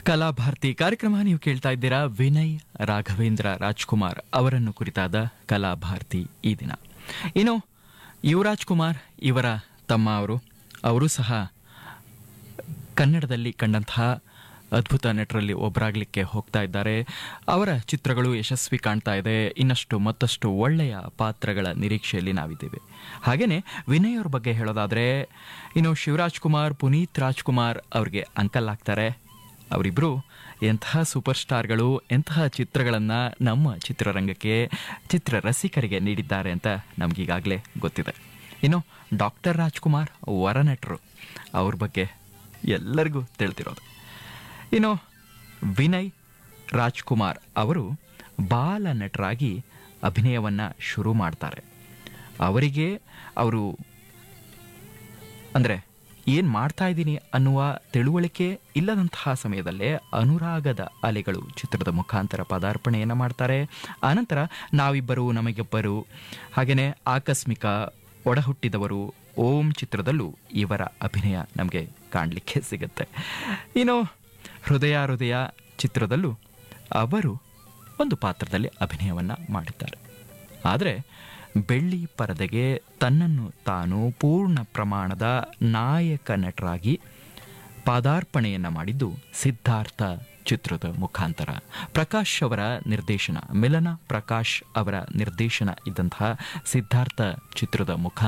ಕಲಾಭಾರತಿ ಕಾರ್ಯಕ್ರಮ ನೀವು ಕೇಳ್ತಾ ಇದ್ದೀರಾ. ವಿನಯ್ ರಾಘವೇಂದ್ರ ರಾಜ್ಕುಮಾರ್ ಅವರನ್ನು ಕುರಿತಾದ ಕಲಾಭಾರತಿ ಈ ದಿನ. ಇನ್ನು ಯುವರಾಜ್ ಕುಮಾರ್ ಇವರ ತಮ್ಮ ಅವರು ಸಹ ಕನ್ನಡದಲ್ಲಿ ಕಂಡಂತಹ ಅದ್ಭುತ ನಟರಲ್ಲಿ ಒಬ್ಬರಾಗಲಿಕ್ಕೆ ಹೋಗ್ತಾ ಇದ್ದಾರೆ. ಅವರ ಚಿತ್ರಗಳು ಯಶಸ್ವಿ ಕಾಣ್ತಾ ಇದೆ. ಇನ್ನಷ್ಟು ಮತ್ತಷ್ಟು ಒಳ್ಳೆಯ ಪಾತ್ರಗಳ ನಿರೀಕ್ಷೆಯಲ್ಲಿ ನಾವಿದ್ದೇವೆ. ಹಾಗೇನೆ ವಿನಯ್ ಅವ್ರ ಬಗ್ಗೆ ಹೇಳೋದಾದ್ರೆ, ಇನ್ನು ಶಿವರಾಜ್ ಕುಮಾರ್, ಪುನೀತ್ ರಾಜ್ಕುಮಾರ್ ಅವ್ರಿಗೆ ಅಂಕಲ್ ಆಗ್ತಾರೆ. ಅವರಿಬ್ಬರು ಎಂತಹ ಸೂಪರ್ ಸ್ಟಾರ್ಗಳು, ಎಂತಹ ಚಿತ್ರಗಳನ್ನು ನಮ್ಮ ಚಿತ್ರರಂಗಕ್ಕೆ, ಚಿತ್ರ ರಸಿಕರಿಗೆ ನೀಡಿದ್ದಾರೆ ಅಂತ ನಮಗೀಗಾಗಲೇ ಗೊತ್ತಿದೆ. ಇನ್ನು ಡಾಕ್ಟರ್ ರಾಜ್ಕುಮಾರ್ ವರನಟರು, ಅವ್ರ ಬಗ್ಗೆ ಎಲ್ಲರಿಗೂ ತಿಳಿದಿರೋದು. ಇನ್ನು ವಿನಯ್ ರಾಜ್ಕುಮಾರ್ ಅವರು ಬಾಲ ನಟರಾಗಿ ಅಭಿನಯವನ್ನು ಶುರು ಮಾಡ್ತಾರೆ. ಅವರಿಗೆ ಅವರು ಅಂದರೆ ಏನು ಮಾಡ್ತಾ ಇದ್ದೀನಿ ಅನ್ನುವ ತಿಳುವಳಿಕೆ ಇಲ್ಲದಂತಹ ಸಮಯದಲ್ಲೇ ಅನುರಾಗದ ಅಲೆಗಳು ಚಿತ್ರದ ಮುಖಾಂತರ ಪದಾರ್ಪಣೆಯನ್ನು ಮಾಡ್ತಾರೆ. ಆನಂತರ ನಾವಿಬ್ಬರು ನಮಗಿಬ್ಬರು, ಹಾಗೆಯೇ ಆಕಸ್ಮಿಕ, ಒಡಹುಟ್ಟಿದವರು, ಓಂ ಚಿತ್ರದಲ್ಲೂ ಇವರ ಅಭಿನಯ ನಮಗೆ ಕಾಣಲಿಕ್ಕೆ ಸಿಗುತ್ತೆ. ಇನ್ನು ಹೃದಯ ಹೃದಯ ಚಿತ್ರದಲ್ಲೂ ಅವರು ಒಂದು ಪಾತ್ರದಲ್ಲಿ ಅಭಿನಯವನ್ನು ಮಾಡಿದ್ದಾರೆ. ಆದರೆ ಬೆಳ್ಳಿ ಪರದೆಗೆ ತನ್ನನ್ನು ತಾನು ಪೂರ್ಣ ಪ್ರಮಾಣದ ನಾಯಕ ನಟರಾಗಿ ಪಾದಾರ್ಪಣೆಯನ್ನು ಮಾಡಿದ್ದು ಸಿದ್ಧಾರ್ಥ ಚಿತ್ರದ ಮುಖಾಂತರ. ಪ್ರಕಾಶ್ ಅವರ ನಿರ್ದೇಶನ, ಮಿಲನ ಪ್ರಕಾಶ್ ಅವರ ನಿರ್ದೇಶನ ಇದ್ದಂತಹ ಸಿದ್ಧಾರ್ಥ ಚಿತ್ರದ ಮುಖಾಂತರ